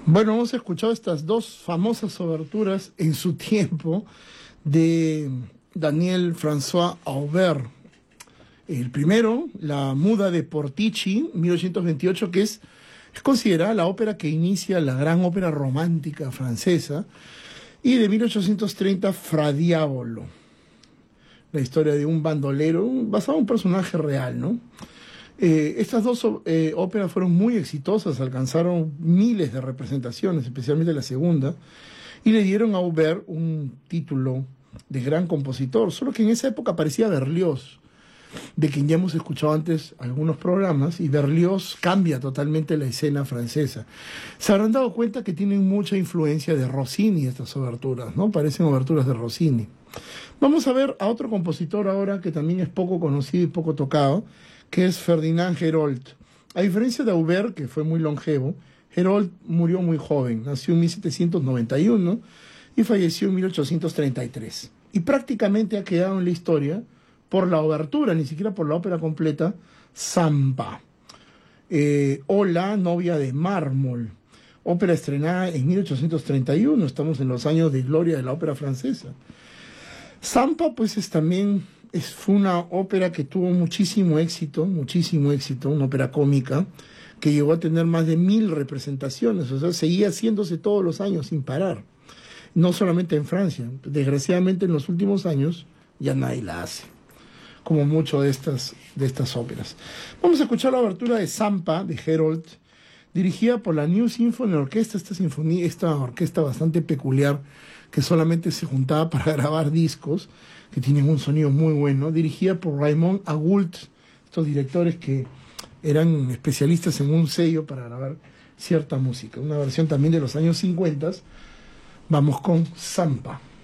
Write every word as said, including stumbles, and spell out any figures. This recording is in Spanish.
Bueno, hemos escuchado estas dos famosas oberturas en su tiempo de Daniel François Aubert. El primero, La Muda de Portici, mil ochocientos veintiocho, que es, es considerada la ópera que inicia la gran ópera romántica francesa, y de mil ochocientos treinta, Fra Diavolo, la historia de un bandolero basado en un personaje real, ¿no? Eh, estas dos eh, óperas fueron muy exitosas, alcanzaron miles de representaciones, especialmente la segunda, y le dieron a Aubert un título de gran compositor, solo que en esa época aparecía Berlioz, de quien ya hemos escuchado antes algunos programas, y Berlioz cambia totalmente la escena francesa. Se habrán dado cuenta que tienen mucha influencia de Rossini estas oberturas, ¿no? Parecen oberturas de Rossini. Vamos a ver a otro compositor ahora que también es poco conocido y poco tocado, que es Ferdinand Hérold. A diferencia de Aubert, que fue muy longevo, Hérold murió muy joven, nació en mil setecientos noventa y uno y falleció en mil ochocientos treinta y tres. Y prácticamente ha quedado en la historia por la obertura, ni siquiera por la ópera completa, Zampa, eh, o La novia de mármol, ópera estrenada en mil ochocientos treinta y uno, estamos en los años de gloria de la ópera francesa. Zampa, pues, es también es, fue una ópera que tuvo muchísimo éxito, muchísimo éxito, una ópera cómica, que llegó a tener más de mil representaciones, o sea, seguía haciéndose todos los años sin parar, no solamente en Francia. Desgraciadamente en los últimos años ya nadie la hace, como mucho de estas, de estas óperas. Vamos a escuchar la obertura de Zampa, de Hérold, dirigida por la New Symphony Orchestra, esta, sinfonía, esta orquesta bastante peculiar, que solamente se juntaba para grabar discos, que tienen un sonido muy bueno, dirigida por Raymond Agoult, estos directores que eran especialistas en un sello para grabar cierta música. Una versión también de los años cincuenta. Vamos con Zampa.